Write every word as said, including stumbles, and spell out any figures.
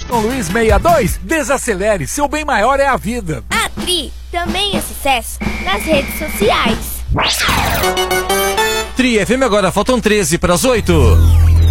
Com Luiz sessenta e dois, desacelere, seu bem maior é a vida. A Tri também é sucesso nas redes sociais. Tri F M agora, faltam treze para as oito.